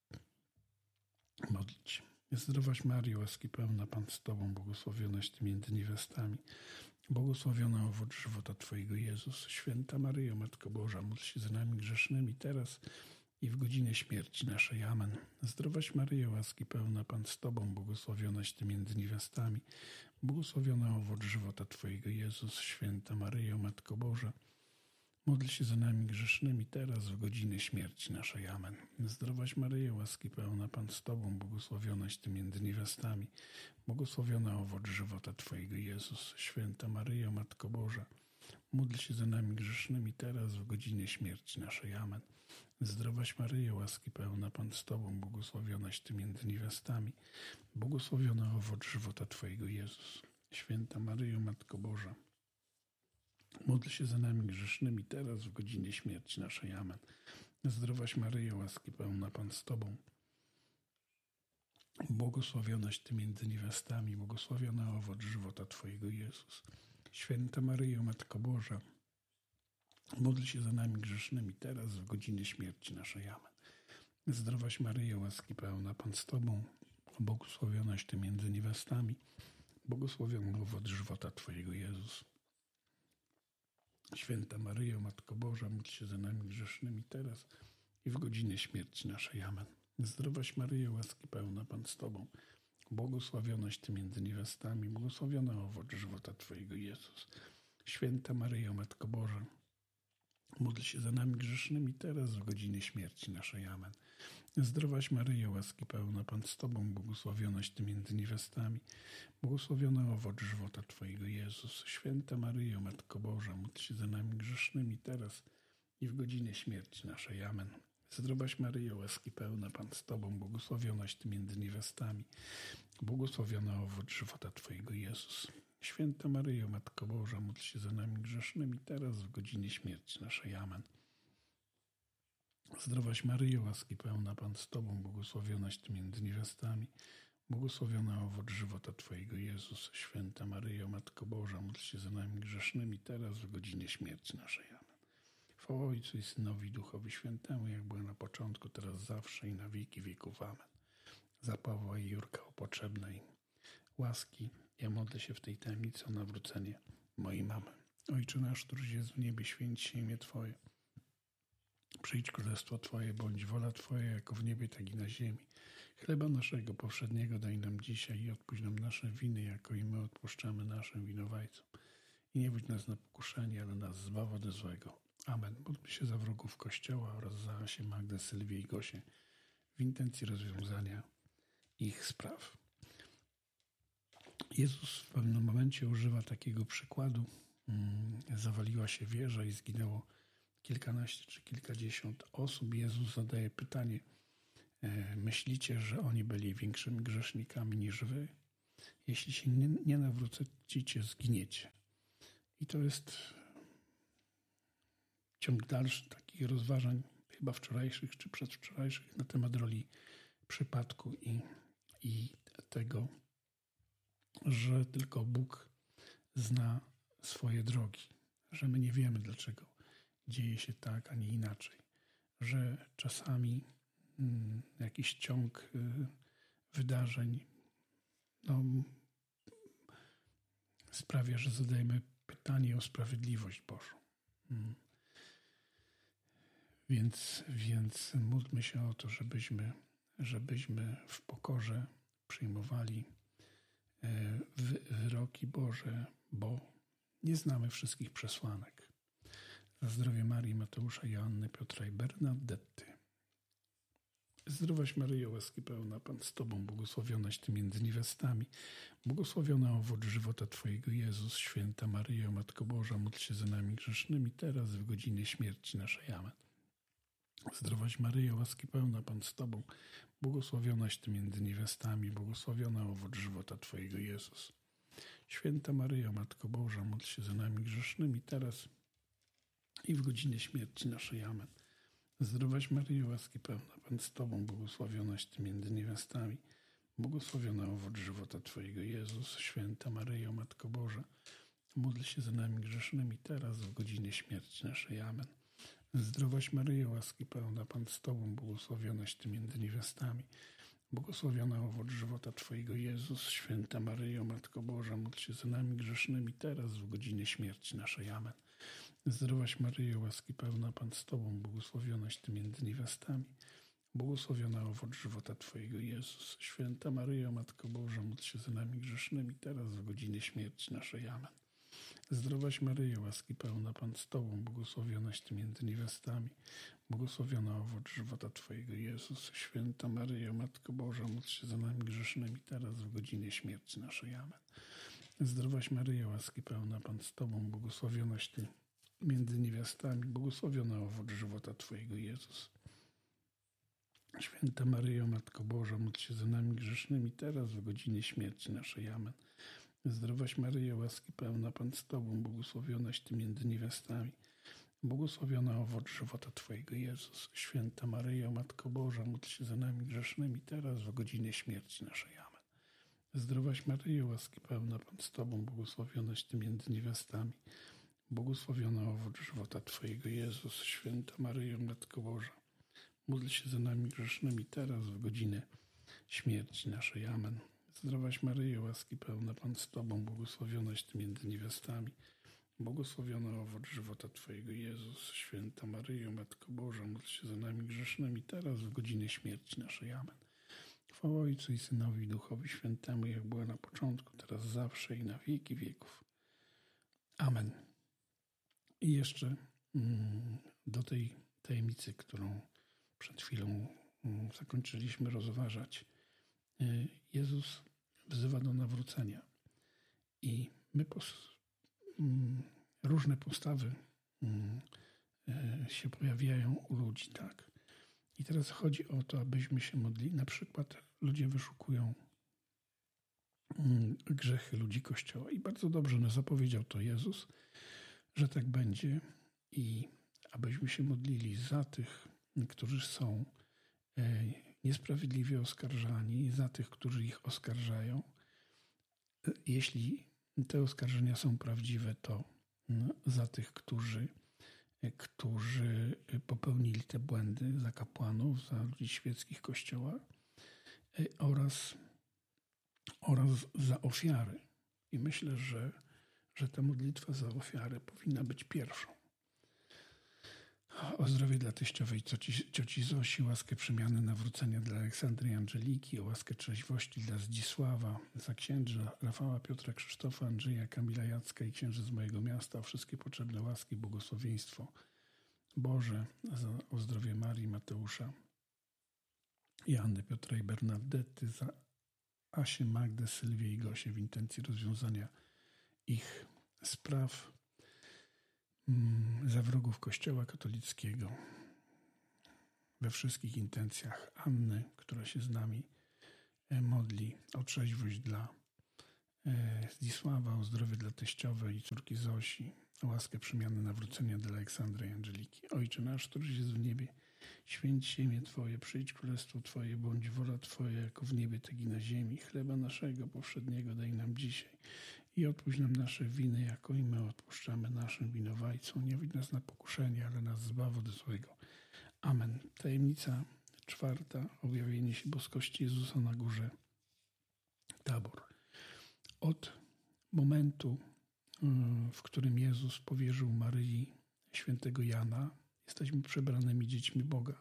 modlić. Zdrowaś Maryjo, łaski pełna, Pan z Tobą, błogosławionaś Ty między niewiastami. Błogosławiony owoc żywota Twojego, Jezus. Święta Maryjo, Matko Boża, módl się za nami grzesznymi, teraz i w godzinie śmierci naszej. Amen. Zdrowaś Maryjo, łaski pełna, Pan z Tobą, błogosławionaś Ty między niewiastami. Błogosławiony owoc żywota Twojego, Jezus. Święta Maryjo, Matko Boża, módl się za nami grzesznymi, teraz w godzinie śmierci naszej. Amen. Zdrowaś Maryjo, łaski pełna, Pan z Tobą, błogosławionaś Ty między niewiastami. Błogosławiony owoc żywota Twojego, Jezus. Święta Maryjo, Matko Boża, módl się za nami grzesznymi, teraz w godzinie śmierci naszej. Amen. Zdrowaś Maryjo, łaski pełna, Pan z Tobą, błogosławionaś Ty między niewiastami. Błogosławiony owoc żywota Twojego, Jezus. Święta Maryjo, Matko Boża, módl się za nami grzesznymi, teraz w godzinie śmierci naszej. Amen. Zdrowaś Maryjo, łaski pełna, Pan z Tobą, błogosławionaś Ty między niewiastami, błogosławiony owoc żywota Twojego, Jezus. Święta Maryjo, Matko Boża, módl się za nami grzesznymi, teraz w godzinie śmierci naszej. Amen. Zdrowaś Maryjo, łaski pełna, Pan z Tobą, błogosławionaś Ty między niewiastami, błogosławiony owoc żywota Twojego, Jezus. Święta Maryjo, Matko Boża, módl się za nami grzesznymi teraz i w godzinę śmierci naszej. Amen. Zdrowaś Maryjo, łaski pełna, Pan z Tobą, błogosławionaś Ty między niewiastami, błogosławiony owoc żywota Twojego, Jezus. Święta Maryjo, Matko Boża, módl się za nami grzesznymi teraz w godzinie śmierci naszej. Amen. Zdrowaś Maryjo, łaski pełna, Pan z Tobą, błogosławionaś Ty między niewiastami, błogosławiony owoc żywota Twojego, Jezus. Święta Maryjo, Matko Boża, módl się za nami grzesznymi teraz i w godzinie śmierci naszej. Amen. Zdrowaś Maryjo, łaski pełna, Pan z Tobą, błogosławionaś Ty między niewiastami, błogosławiony owoc żywota Twojego, Jezus. Święta Maryjo, Matko Boża, módl się za nami grzesznymi teraz w godzinie śmierci naszej. Amen. Zdrowaś Maryjo, łaski pełna, Pan z Tobą, błogosławionaś Ty między niewiastami, błogosławiony owoc żywota Twojego, Jezus. Święta Maryjo, Matko Boża, módl się za nami grzesznymi teraz w godzinie śmierci naszej. Amen. Chwała Ojcu i Synowi, i Duchowi Świętemu, jak było na początku, teraz zawsze i na wieki wieków. Amen. Za Pawła i Jurka o potrzebnej łaski ja modlę się w tej tajemnicy o nawrócenie mojej mamy. Ojcze nasz, któryś jest w niebie, święć się imię Twoje. Przyjdź królestwo Twoje, bądź wola Twoja, jako w niebie, tak i na ziemi. Chleba naszego powszedniego daj nam dzisiaj i odpuść nam nasze winy, jako i my odpuszczamy naszym winowajcom. I nie wódź nas na pokuszenie, ale nas zbaw ode złego. Amen. Módlmy się za wrogów Kościoła oraz za Asię, Magdę, Sylwię i Gosię w intencji rozwiązania ich spraw. Jezus w pewnym momencie używa takiego przykładu. Zawaliła się wieża i zginęło kilkanaście czy kilkadziesiąt osób. Jezus zadaje pytanie: myślicie, że oni byli większymi grzesznikami niż wy? Jeśli się nie nawrócicie, zginiecie. I to jest ciąg dalszy takich rozważań, chyba wczorajszych czy przedwczorajszych, na temat roli przypadku i tego, że tylko Bóg zna swoje drogi, że my nie wiemy, dlaczego dzieje się tak, a nie inaczej, że czasami jakiś ciąg wydarzeń sprawia, że zadajemy pytanie o sprawiedliwość Bożą. Więc módlmy się o to, żebyśmy w pokorze przyjmowali wyroki Boże, bo nie znamy wszystkich przesłanek. Za zdrowie Marii, Mateusza, Joanny, Piotra i Bernadetty. Zdrowaś Maryjo, łaski pełna, Pan z Tobą, błogosławionaś Ty między niewiastami, błogosławiony owoc żywota Twojego, Jezus. Święta Maryjo, Matko Boża, módl się za nami grzesznymi teraz w godzinie śmierci naszej. Amen. Zdrowaś Maryjo, łaski pełna, Pan z Tobą, błogosławionaś Ty między niewiastami, błogosławiony owoc żywota Twojego, Jezus. Święta Maryjo, Matko Boża, módl się za nami grzesznymi teraz i w godzinie śmierci naszej. Amen. Zdrowaś Maryjo, łaski pełna, Pan z Tobą, błogosławionaś Ty między niewiastami, błogosławiony owoc żywota Twojego, Jezus. Święta Maryjo, Matko Boża, módl się za nami grzesznymi teraz w godzinie śmierci naszej. Amen. Zdrowaś Maryjo, łaski pełna, Pan z Tobą, błogosławionaś Ty między niewiastami, błogosławiony owoc żywota Twojego, Jezus. Święta Maryjo, Matko Boża, módl się za nami grzesznymi teraz w godzinie śmierci naszej. Amen. Zdrowaś Maryjo, łaski pełna, Pan z Tobą, błogosławionaś Ty między niewiastami, błogosławiony owoc żywota Twojego, Jezus. Święta Maryjo, Matko Boża, módl się za nami grzesznymi teraz w godzinie śmierci naszej. Amen. Zdrowaś Maryjo, łaski pełna, Pan z Tobą, błogosławionaś Ty między niewiastami, błogosławiony owoc żywota Twojego, Jezus. Święta Maryjo, Matko Boża, módl się za nami grzesznymi teraz w godzinie śmierci naszej. Amen. Zdrowaś Maryjo, łaski pełna, Pan z Tobą, błogosławionaś Ty między niewiastami, błogosławiony owoc żywota Twojego, Jezus. Święta Maryjo, Matko Boża, módl się za nami grzesznymi teraz w godzinie śmierci naszej. Amen. Zdrowaś Maryjo, łaski pełna, Pan z Tobą, błogosławionaś Ty między niewiastami, błogosławiony owoc żywota Twojego, Jezus. Święta Maryjo, Matko Boża, módl się za nami grzesznymi teraz w godzinie śmierci naszej. Amen. Zdrowaś Maryjo, łaski pełna, Pan z Tobą, błogosławionaś Ty między niewiastami, błogosławiony owoc żywota Twojego, Jezus. Święta Maryjo, Matko Boża, módl się za nami grzesznymi teraz w godzinę śmierci naszej. Amen. Zdrowaś Maryjo, łaski pełna, Pan z Tobą, błogosławionaś Ty między niewiastami. Błogosławiony owoc żywota Twojego, Jezus. Święta Maryjo, Matko Boża, módl się za nami grzesznymi, teraz w godzinie śmierci naszej. Amen. Chwała Ojcu i Synowi i Duchowi Świętemu, jak była na początku, teraz zawsze i na wieki wieków. Amen. I jeszcze do tej tajemnicy, którą przed chwilą zakończyliśmy rozważać. Jezus wzywa do nawrócenia i różne postawy się pojawiają u ludzi, tak. I teraz chodzi o to, abyśmy się modlili. Na przykład ludzie wyszukują grzechy ludzi Kościoła i bardzo dobrze zapowiedział to Jezus, że tak będzie i abyśmy się modlili za tych, którzy są niesprawiedliwie oskarżani, za tych, którzy ich oskarżają. Jeśli te oskarżenia są prawdziwe, to za tych, którzy popełnili te błędy, za kapłanów, za ludzi świeckich Kościoła oraz za ofiary. I myślę, że ta modlitwa za ofiarę powinna być pierwszą. O zdrowie dla teściowej cioci Zosi, łaskę przemiany nawrócenia dla Aleksandry i Angeliki, o łaskę trzeźwości dla Zdzisława, za księdza Rafała, Piotra, Krzysztofa, Andrzeja, Kamila, Jacka i księży z mojego miasta, o wszystkie potrzebne łaski, błogosławieństwo Boże, o zdrowie Marii, Mateusza, Joanny, Piotra i Bernadety, za Asię, Magdę, Sylwię i Gosię w intencji rozwiązania ich spraw, za wrogów Kościoła katolickiego, we wszystkich intencjach Anny, która się z nami modli, o trzeźwość dla Zdzisława, o zdrowie dla teściowej i córki Zosi, o łaskę przemiany nawrócenia dla Aleksandry i Angeliki. Ojcze nasz, któryś jest w niebie, święć się imię Twoje, przyjdź królestwo Twoje, bądź wola Twoja, jako w niebie, tak i na ziemi. Chleba naszego powszedniego daj nam dzisiaj i odpuść nam nasze winy, jako i my odpuszczamy naszym winowajcom. Nie wódź nas na pokuszenie, ale nas zbaw od złego. Amen. Tajemnica 4. Objawienie się boskości Jezusa na górze Tabor. Od momentu, w którym Jezus powierzył Maryi świętego Jana, jesteśmy przebranymi dziećmi Boga.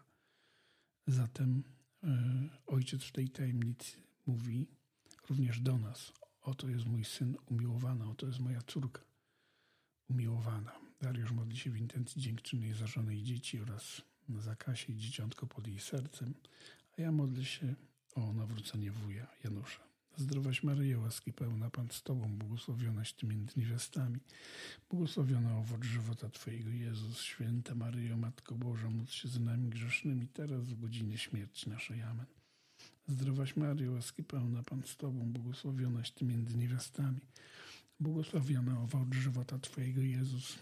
Zatem Ojciec w tej tajemnicy mówi również do nas: oto jest mój Syn umiłowany, oto jest moja córka umiłowana. Dariusz modli się w intencji dziękczynnej za żonę i dzieci oraz za Kasię i dzieciątko pod jej sercem, a ja modlę się o nawrócenie wuja Janusza. Zdrowaś Maryjo, łaski pełna, Pan z Tobą, błogosławionaś Ty między niewiastami, błogosławiony owoc żywota Twojego, Jezus. Święta Maryjo, Matko Boża, módl się za nami grzesznymi, teraz w godzinie śmierci naszej. Amen. Zdrowaś Maryjo, łaski pełna, Pan z Tobą, błogosławionaś Ty między niewiastami, błogosławiony owoc żywota Twojego, Jezus.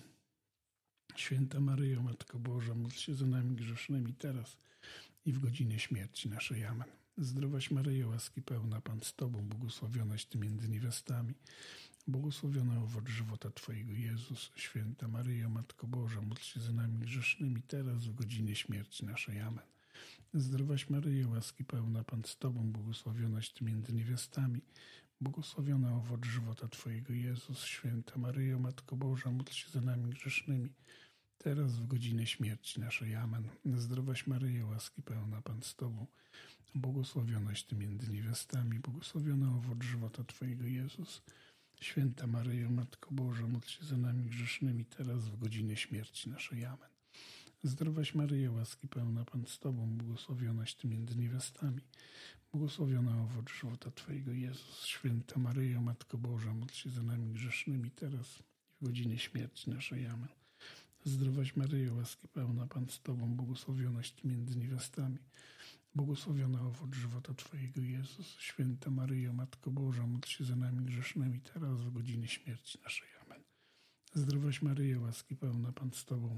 Święta Maryjo, Matko Boża, módl się za nami grzesznymi, teraz i w godzinie śmierci naszej. Amen. Zdrowaś Maryjo, łaski pełna, Pan z Tobą, błogosławionaś Ty między niewiastami, błogosławiony owoc żywota Twojego, Jezus. Święta Maryjo, Matko Boża, módl się za nami grzesznymi, teraz w godzinie śmierci naszej. Amen. Zdrowaś Maryjo, łaski pełna, Pan z Tobą, błogosławionaś Ty między niewiastami, błogosławiony owoc żywota Twojego, Jezus. Święta Maryjo, Matko Boża, módl się za nami grzesznymi, teraz w godzinę śmierci naszej. Amen. Zdrowaś Maryjo, łaski pełna, Pan z Tobą, błogosławionaś Ty między niewiastami, błogosławiony owoc żywota Twojego, Jezus. Święta Maryjo, Matko Boża, módl się za nami grzesznymi, teraz w godzinie śmierci naszej. Amen. Zdrowaś Maryjo, łaski pełna, Pan z Tobą, błogosławionaś Ty między niewiastami, błogosławiony owoc żywota Twojego, Jezus. Święta Maryjo, Matko Boża, módl się za nami grzesznymi, teraz i w godzinie śmierci naszej. Amen. Zdrowaś Maryjo, łaski pełna, Pan z Tobą, błogosławionaś Ty między niewiastami, błogosławiony owoc żywota Twojego, Jezus. Święta Maryjo, Matko Boża, módl się za nami grzesznymi, teraz w godzinie śmierci naszej. Amen. Zdrowaś Maryjo, łaski pełna, Pan z Tobą,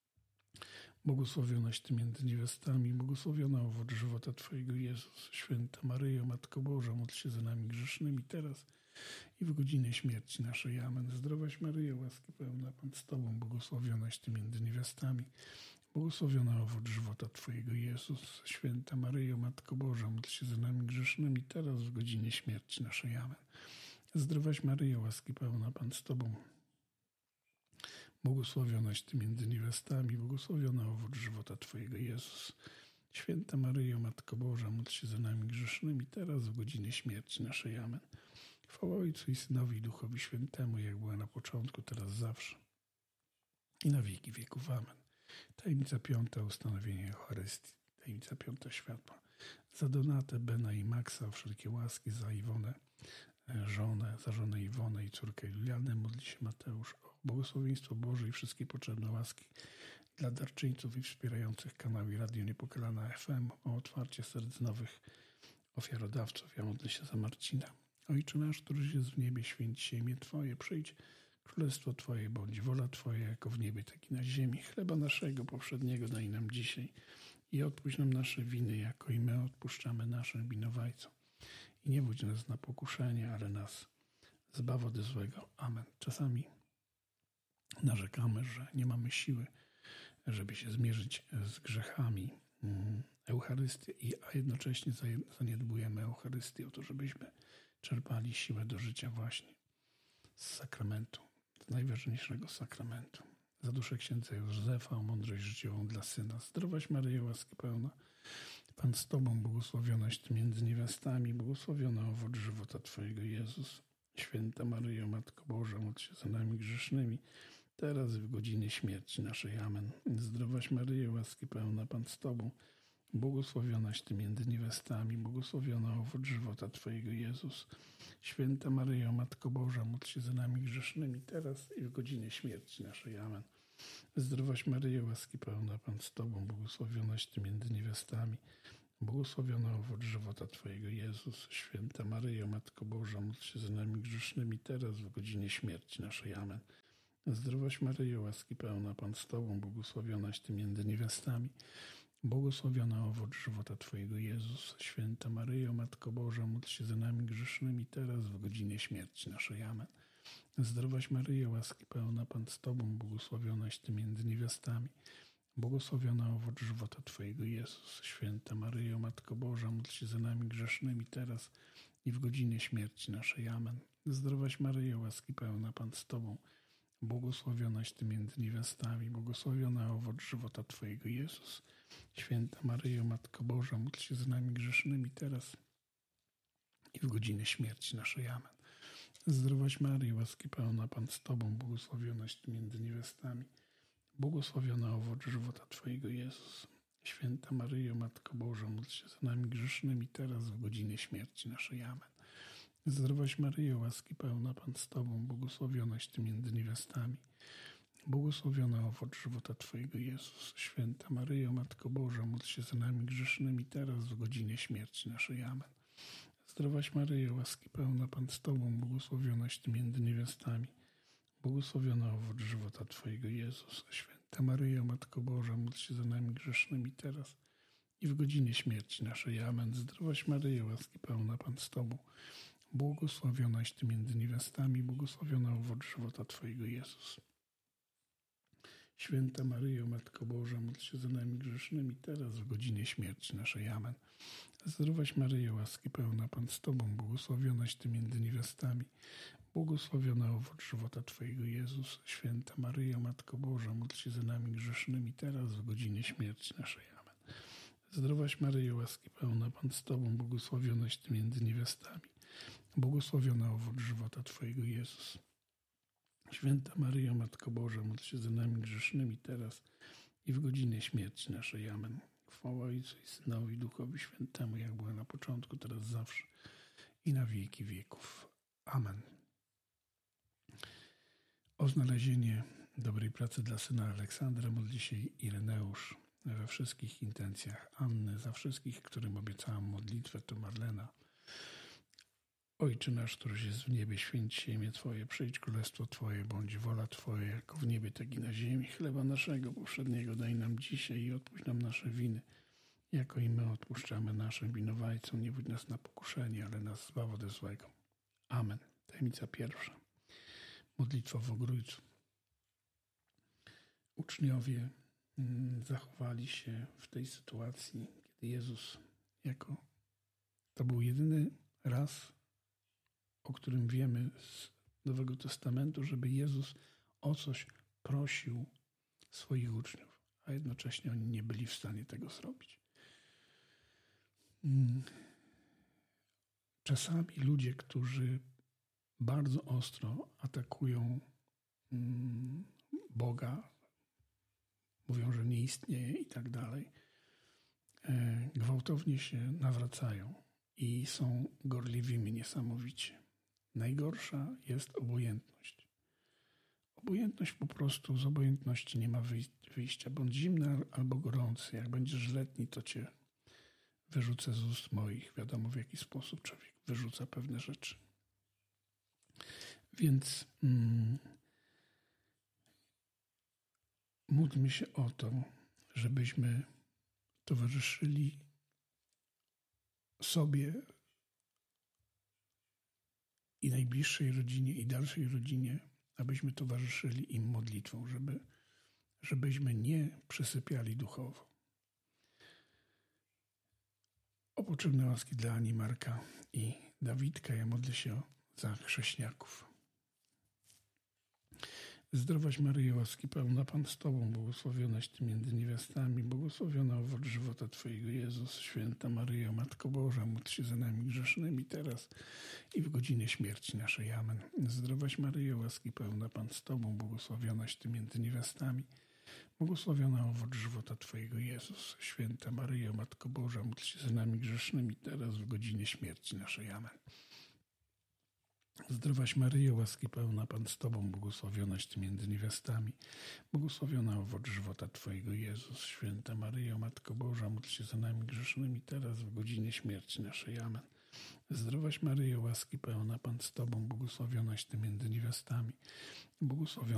błogosławionaś Ty między niewiastami, błogosławiony owoc żywota Twojego, Jezus. Święta Maryjo, Matko Boża, módl się za nami grzesznymi, teraz i w godzinę śmierci naszej. Amen. Zdrowaś Maryjo, łaski pełna, Pan z Tobą, błogosławionaś Ty między niewiastami, Błogosławiony owoc żywota Twojego, Jezus. Święta Maryjo, Matko Boża, módl się za nami grzesznymi, teraz w godzinie śmierci naszej. Amen. Zdrowaś Maryjo, łaski pełna, Pan z Tobą. Błogosławionaś Ty między niewiastami, błogosławiony owoc żywota Twojego, Jezus. Święta Maryjo, Matko Boża, módl się za nami grzesznymi, teraz w godzinie śmierci naszej. Amen. Chwała Ojcu i Synowi i Duchowi Świętemu, jak była na początku, teraz zawsze i na wieki wieków. Amen. Tajemnica piąta, ustanowienie Eucharystii. Tajemnica piąta, światła. Za Donatę, Bena i Maxa, wszelkie łaski, za Iwonę, za żonę Iwonę i córkę Julianę, modli się Mateusz o błogosławieństwo Boże i wszystkie potrzebne łaski dla darczyńców i wspierających kanał i Radio Niepokalana FM, o otwarcie serc nowych ofiarodawców. Ja modlę się za Marcina. Ojcze nasz, któryś jest w niebie, święć się imię Twoje, przyjdź królestwo Twoje, bądź wola Twoja, jako w niebie, tak i na ziemi. Chleba naszego powszedniego daj nam dzisiaj i odpuść nam nasze winy, jako i my odpuszczamy naszym winowajcom. I nie wódź nas na pokuszenie, ale nas zbaw ode złego. Amen. Czasami narzekamy, że nie mamy siły, żeby się zmierzyć z grzechami Eucharystię, a jednocześnie zaniedbujemy Eucharystię, o to, żebyśmy czerpali siłę do życia właśnie z sakramentu, z najważniejszego sakramentu. Za duszę księdza Józefa, o mądrość życiową dla syna. Zdrowaś Maryjo, łaski pełna, Pan z Tobą, błogosławionaś Ty między niewiastami, błogosławiony owoc żywota Twojego, Jezus. Święta Maryjo, Matko Boża, módl się za nami grzesznymi, teraz i w godzinie śmierci naszej. Amen. Zdrowaś Maryjo, łaski pełna, Pan z Tobą, błogosławionaś Ty między niewiastami, błogosławiony owoc żywota Twojego, Jezus. Święta Maryjo, Matko Boża, módl się za nami grzesznymi, teraz i w godzinie śmierci naszej. Amen. Zdrowaś Maryjo, łaski pełna, Pan z Tobą, błogosławionaś Ty między niewiastami, błogosławiony owoc żywota Twojego, Jezus. Święta Maryjo, Matko Boża, módl się za nami grzesznymi, teraz w godzinie śmierci naszej. Amen. Zdrowaś Maryjo, łaski pełna, Pan z Tobą, błogosławionaś Ty między niewiastami, błogosławiony owoc żywota Twojego, Jezus. Święta Maryjo, Matko Boża, módl się za nami grzesznymi, teraz w godzinie śmierci naszej. Amen. Zdrowaś Maryjo, łaski pełna, Pan z Tobą, błogosławionaś Ty między niewiastami, błogosławiony owoc żywota Twojego, Jezus. Święta Maryjo, Matko Boża, módl się za nami grzesznymi, teraz i w godzinie śmierci naszej. Amen. Zdrowaś Maryjo, łaski pełna, Pan z Tobą, błogosławionaś Ty między niewiastami, błogosławiony owoc żywota Twojego, Jezus. Święta Maryjo, Matko Boża, módl się za nami grzesznymi, teraz i w godzinie śmierci naszej. Amen. Zdrowaś Maryjo, łaski pełna, Pan z Tobą, błogosławionaś Ty między niewiastami, błogosławiony owoc żywota Twojego, Jezus. Święta Maryjo, Matko Boża, módl się za nami grzesznymi, teraz w godzinie śmierci naszej. Amen. Zdrowaś Maryjo, łaski pełna, Pan z Tobą, błogosławionaś Ty między niewiastami, błogosławiony owoc żywota Twojego, Jezus. Święta Maryjo, Matko Boża, módl się za nami grzesznymi, teraz w godzinie śmierci naszej. Amen. Zdrowaś Maryjo, łaski pełna, Pan z Tobą, błogosławionaś Ty między niewiastami, błogosławiony owoc żywota Twojego, Jezus. Święta Maryjo, Matko Boża, módl się za nami grzesznymi, teraz i w godzinie śmierci naszej. Amen. Zdrowaś Maryjo, łaski pełna, Pan z Tobą, błogosławionaś Ty między niewiastami, błogosławiony owoc żywota Twojego, Jezus. Święta Maryjo, Matko Boża, módl się za nami grzesznymi, teraz w godzinie śmierci naszej. Amen. Zdrowaś Maryjo, łaski pełna, Pan z Tobą, błogosławionaś Ty między niewiastami, błogosławiony owoc żywota Twojego, Jezus. Święta Maryjo, Matko Boża, módl się za nami grzesznymi, teraz w godzinie śmierci naszej. Amen. Zdrowaś Maryjo, łaski pełna, Pan z Tobą, błogosławionaś Ty między niewiastami, błogosławiony owoc żywota Twojego, Jezus. Święta Maryjo, Matko Boża, módl się za nami grzesznymi, teraz i w godzinie śmierci naszej. Amen. Chwała Ojcu i Synowi i Duchowi Świętemu, jak była na początku, teraz zawsze i na wieki wieków. Amen. O znalezienie dobrej pracy dla syna Aleksandra modli się Ireneusz. We wszystkich intencjach Anny, za wszystkich, którym obiecałam modlitwę, to Marlena. Ojcze nasz, któryś jest w niebie, święć się imię Twoje, przyjdź królestwo Twoje, bądź wola Twoja, jako w niebie, tak i na ziemi. Chleba naszego powszedniego daj nam dzisiaj i odpuść nam nasze winy, jako i my odpuszczamy naszym winowajcom. Nie wódź nas na pokuszenie, ale nas zbaw ode złego. Amen. Tajemnica pierwsza. Modlitwa w Ogrójcu. Uczniowie zachowali się w tej sytuacji, kiedy Jezus to był jedyny raz, o którym wiemy z Nowego Testamentu, żeby Jezus o coś prosił swoich uczniów, a jednocześnie oni nie byli w stanie tego zrobić. Czasami ludzie, którzy bardzo ostro atakują Boga, mówią, że nie istnieje i tak dalej, gwałtownie się nawracają i są gorliwymi niesamowicie. Najgorsza jest obojętność. Obojętność po prostu, z obojętności nie ma wyjścia. Bądź zimny albo gorący. Jak będziesz letni, to cię wyrzucę z ust moich. Wiadomo, w jaki sposób człowiek wyrzuca pewne rzeczy. Więc módlmy się o to, żebyśmy towarzyszyli sobie i najbliższej rodzinie, i dalszej rodzinie, abyśmy towarzyszyli im modlitwą, żebyśmy nie przysypiali duchowo. O potrzebne łaski dla Ani, Marka i Dawidka. Ja modlę się za chrześniaków. Zdrowaś Maryjo, łaski pełna, Pan z Tobą, błogosławionaś Ty między niewiastami, błogosławiony owoc żywota Twojego, Jezus. Święta Maryjo, Matko Boża, módl się za nami grzesznymi teraz i w godzinie śmierci naszej. Amen. Zdrowaś Maryjo, łaski pełna, Pan z Tobą, błogosławionaś Ty między niewiastami, błogosławiona owoc żywota Twojego, Jezus. Święta Maryjo, Matko Boża, módl się za nami grzesznymi teraz w godzinie śmierci naszej. Amen. Zdrowaś Maryjo, łaski pełna, Pan z Tobą, błogosławionaś Ty między niewiastami, błogosławiona owoc żywota Twojego, Jezus. Święta Maryjo, Matko Boża, módl się za nami grzesznymi teraz w godzinie śmierci naszej. Amen. Zdrowaś Maryjo, łaski pełna, Pan z Tobą, błogosławionaś Ty między niewiastami, błogosławiona